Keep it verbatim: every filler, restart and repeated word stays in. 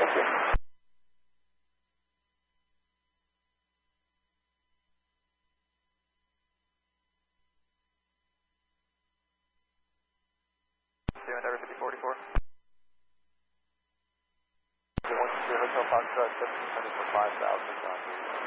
Thank you. Endeavor fifty forty-four. one zero Hotel Foxtrot, seventeen hundred for five thousand.